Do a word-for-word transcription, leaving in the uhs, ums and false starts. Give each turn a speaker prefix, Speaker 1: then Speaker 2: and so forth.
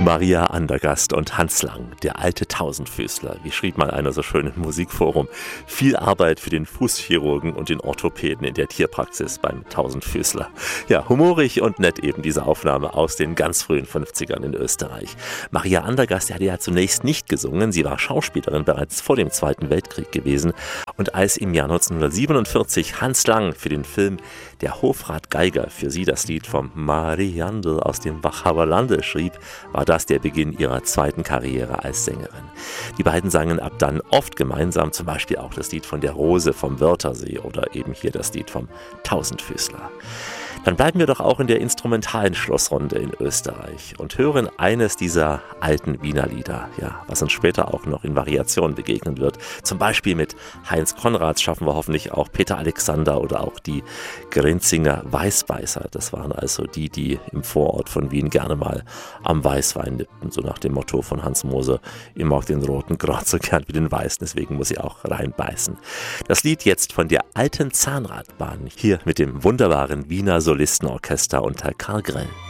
Speaker 1: Maria Andergast und Hans Lang, der alte Tausendfüßler, wie schrieb mal einer so schön im Musikforum. Viel Arbeit für den Fußchirurgen und den Orthopäden in der Tierpraxis beim Tausendfüßler. Ja, humorig und nett eben diese Aufnahme aus den ganz frühen fünfzigern in Österreich. Maria Andergast hatte ja zunächst nicht gesungen, sie war Schauspielerin bereits vor dem Zweiten Weltkrieg gewesen. Und als im Jahr neunzehnhundertsiebenundvierzig Hans Lang für den Film Der Hofrat Geiger für sie das Lied vom Mariandel aus dem Wachauer Lande schrieb, war das der Beginn ihrer zweiten Karriere als Sängerin. Die beiden sangen ab dann oft gemeinsam, zum Beispiel auch das Lied von der Rose vom Wörthersee oder eben hier das Lied vom Tausendfüßler. Dann bleiben wir doch auch in der instrumentalen Schlussrunde in Österreich und hören eines dieser alten Wiener Lieder, ja, was uns später auch noch in Variationen begegnen wird. Zum Beispiel mit Heinz Konrads schaffen wir hoffentlich auch Peter Alexander oder auch die Grinzinger Weißbeißer. Das waren also die, die im Vorort von Wien gerne mal am Weißwein nippten, so nach dem Motto von Hans Moser, ihr mag den roten gerade so gern wie den weißen, deswegen muss ich auch reinbeißen. Das Lied jetzt von der alten Zahnradbahn, hier mit dem wunderbaren Wiener Solistenorchester unter Karl Grell.